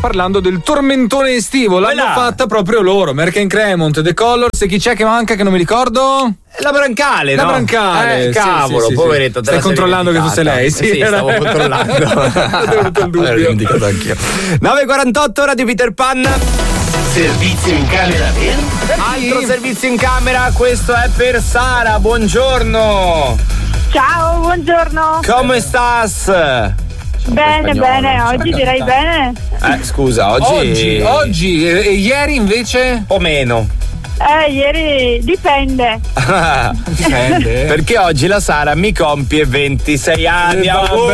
parlando del tormentone estivo. L'hanno fatta proprio loro, Merck & Cremont, The Colors. E chi c'è che manca che non mi ricordo? La Brancale, La no? Brancale, cavolo, sì, poveretto. Stai controllando che fosse lei, sì, stavo controllando. Ho avuto il dubbio. L'ho indicato anch'io. 9:48, Radio Peter Pan. Servizio in camera per? Altro servizio in camera, questo è per Buongiorno. Ciao, buongiorno. Come stas? Bene, bene, oggi direi bene. Scusa, Oggi e ieri invece? O meno. Ieri dipende. Dipende. Perché oggi la Sara mi compie 26 anni.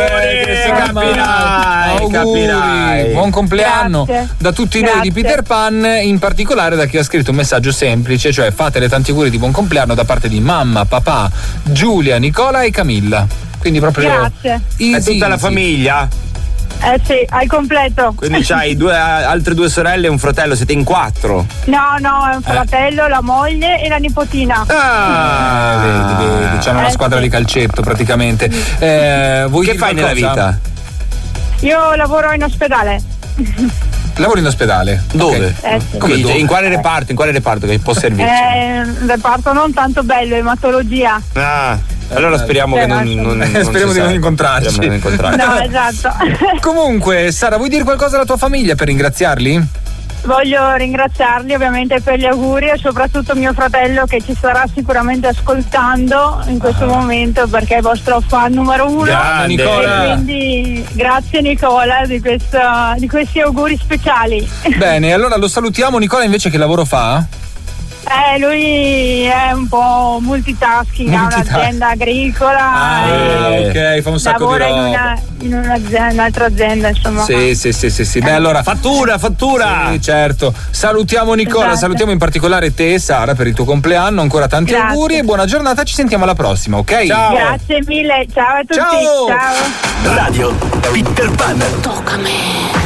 Capirai. Buon compleanno. Grazie. Da tutti noi Grazie. di Peter Pan, in particolare da chi ha scritto un messaggio semplice, cioè fatele tanti auguri di buon compleanno da parte di mamma, papà, Giulia, Nicola e Camilla. Quindi proprio Grazie. È tutta la famiglia? Sì, al completo. Quindi c'hai altre due sorelle e un fratello, siete in 4. No, è un fratello, la moglie e la nipotina. Vedi, c'hanno una squadra di calcetto praticamente. Vuoi Che dire fai nella qualcosa? vita? Io lavoro in ospedale. Lavori in ospedale? Dove? Sì. Come dove? In quale reparto? In quale reparto che può servirci? Un reparto non tanto bello, ematologia. Allora speriamo che non speriamo di non incontrarci. Speriamo di non incontrarci. No, esatto. Comunque, Sara, vuoi dire qualcosa alla tua famiglia per ringraziarli? Voglio ringraziarli ovviamente per gli auguri e soprattutto mio fratello che ci starà sicuramente ascoltando in questo momento perché è il vostro fan numero 1. Grande. Nicola. E quindi grazie Nicola di questi auguri speciali. Bene, allora lo salutiamo. Nicola invece che lavoro fa? Lui è un po' multitasking, ha un'azienda agricola ok, fa un sacco lavora di roba. in un'altra azienda, insomma. Sì. Beh, allora Fattura! Sì, certo. Salutiamo Nicola, Esatto. salutiamo in particolare te, Sara, per il tuo compleanno. Ancora tanti Grazie. auguri e buona giornata. Ci sentiamo alla prossima, ok? Ciao. Grazie mille, ciao a tutti. Ciao. Ciao. Radio Peter Pan.